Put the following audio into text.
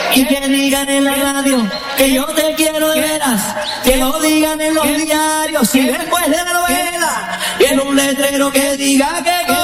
Y que digan en la radio que yo te quiero de veras, que lo digan en los diarios y después de la novela, y en un letrero que diga que